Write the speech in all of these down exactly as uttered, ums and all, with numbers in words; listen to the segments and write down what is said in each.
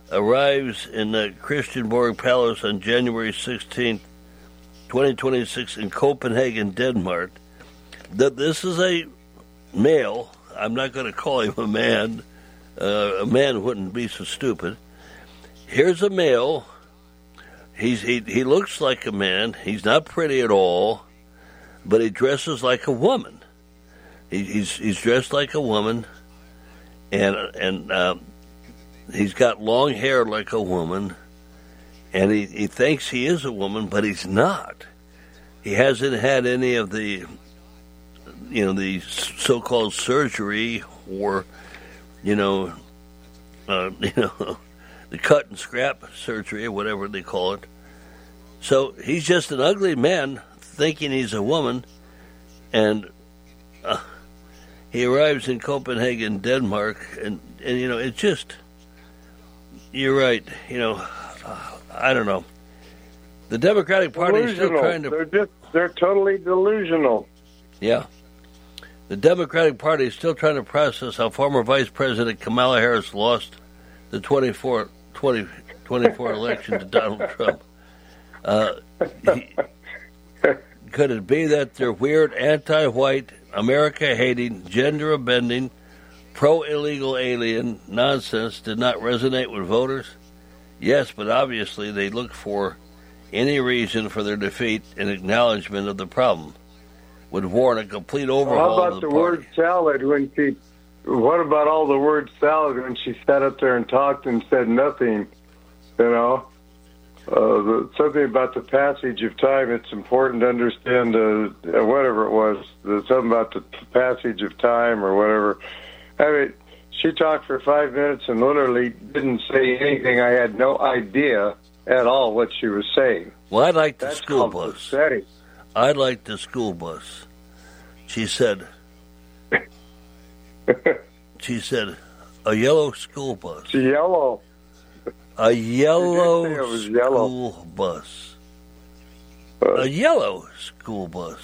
arrives in the Christiansborg Palace on January sixteenth, twenty twenty-six in Copenhagen, Denmark. That this is a male. I'm not going to call him a man. Uh, a man wouldn't be so stupid. Here's a male. He's he, he looks like a man. He's not pretty at all, but he dresses like a woman. He, he's he's dressed like a woman, and and um, he's got long hair like a woman, and he, he thinks he is a woman, but he's not. He hasn't had any of the, you know, the so-called surgery or, you know, uh, you know, the cut and scrap surgery or whatever they call it. So he's just an ugly man thinking he's a woman, and uh, he arrives in Copenhagen, Denmark, and, and you know, it's just, you're right, you know, uh, I don't know. The Democratic Party is still trying to... They're just, they're totally delusional. Yeah. The Democratic Party is still trying to process how former Vice President Kamala Harris lost the twenty-four, twenty twenty-four election to Donald Trump. Uh, he, could it be that their weird anti-white, America-hating, gender-bending, pro-illegal alien nonsense did not resonate with voters? Yes, but obviously they looked for any reason for their defeat and acknowledgement of the problem would warrant a complete overhaul. How about of the, the party. word salad when she? What about all the word salad when she sat up there and talked and said nothing? You know, uh, the, something about the passage of time. It's important to understand uh, whatever it was. The, something about the passage of time or whatever. I mean, she talked for five minutes and literally didn't say anything. I had no idea at all what she was saying. Well, I like the That's school bus. upsetting. I like the school bus. She said, she said, a yellow school bus. It's yellow. A yellow It was school yellow. bus. Uh, A yellow school bus.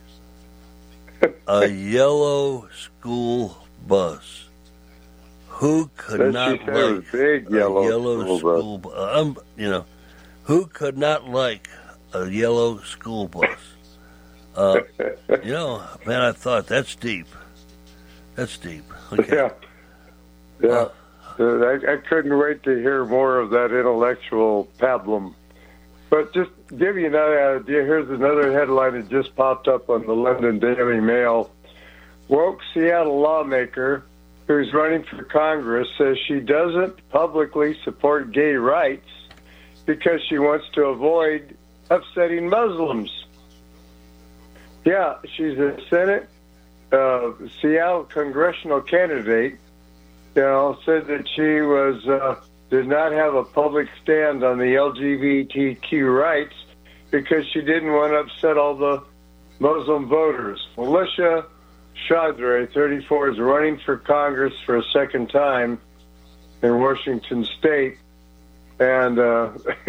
A yellow school bus. Who could Then not she said it was like big yellow a yellow school school bus? Um, you know, who could not like a yellow school bus? Uh, you know, man, I thought that's deep. That's deep. Okay. Yeah, yeah. Uh, Uh, I, I couldn't wait to hear more of that intellectual pablum. But just to give you another idea, here's another headline that just popped up on the London Daily Mail. Woke Seattle lawmaker who's running for Congress says she doesn't publicly support gay rights because she wants to avoid upsetting Muslims. Yeah, she's a Senate uh, Seattle congressional candidate. You know, said that she was uh, did not have a public stand on the L G B T Q rights because she didn't want to upset all the Muslim voters. Militia Chaudhry, thirty-four, is running for Congress for a second time in Washington State, and uh,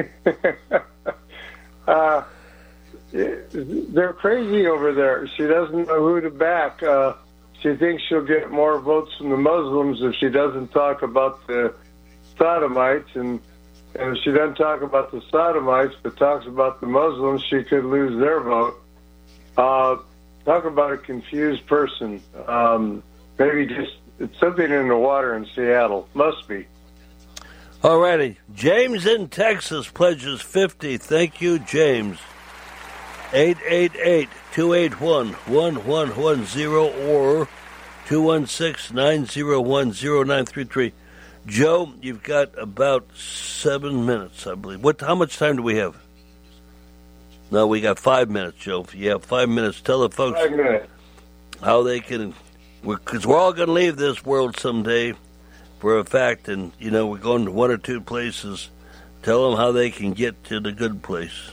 uh, they're crazy over there. She doesn't know who to back. Uh, She thinks she'll get more votes from the Muslims if she doesn't talk about the sodomites, and, and if she doesn't talk about the sodomites but talks about the Muslims, she could lose their vote. Uh, talk about a confused person. Um, maybe just it's something in the water in Seattle. Must be. All righty. James in Texas pledges fifty. Thank you, James. eight eight eight, two eight one, one one one zero or two one six, nine zero one, zero nine three three. Joe, you've got about seven minutes, I believe. What? How much time do we have? No, we got five minutes, Joe. You have five minutes. Tell the folks Five minutes. how they can, because we're, we're all going to leave this world someday for a fact, and, you know, we're going to one or two places. Tell them how they can get to the good place.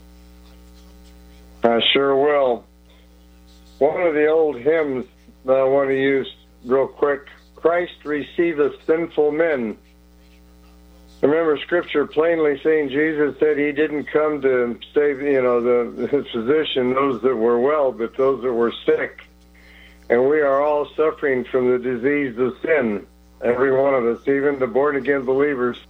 I sure will. One of the old hymns that I want to use real quick, Christ receiveth sinful men. Remember Scripture plainly saying Jesus said he didn't come to save, you know, the his physician, those that were well, but those that were sick. And we are all suffering from the disease of sin, every one of us, even the born-again believers.